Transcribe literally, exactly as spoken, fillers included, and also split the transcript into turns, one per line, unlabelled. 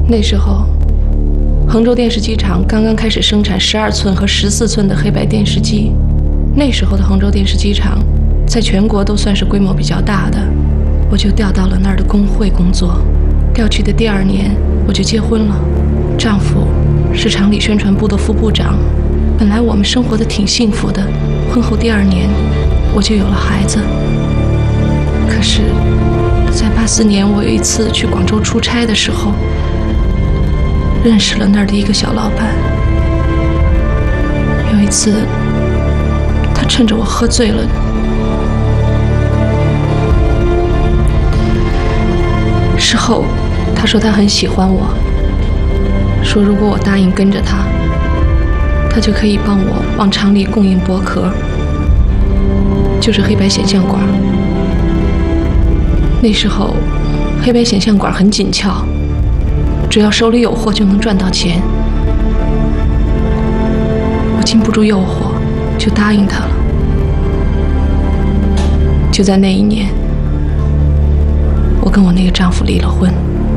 那时候，杭州电视机厂刚刚开始生产十二寸和十四寸的黑白电视机。那时候的杭州电视机厂，在全国都算是规模比较大的。我就调到了那儿的工会工作。调去的第二年，我就结婚了。丈夫是厂里宣传部的副部长。本来我们生活的挺幸福的。婚后第二年，我就有了孩子。可是，在八四年，我有一次去广州出差的时候，认识了那儿的一个小老板。有一次，他趁着我喝醉了，事后他说他很喜欢我，说如果我答应跟着他，他就可以帮我往厂里供应薄壳，就是黑白显像管。那时候黑白显像管很紧俏，只要手里有货就能赚到钱。我禁不住诱惑，就答应他了。就在那一年，我跟我那个丈夫离了婚。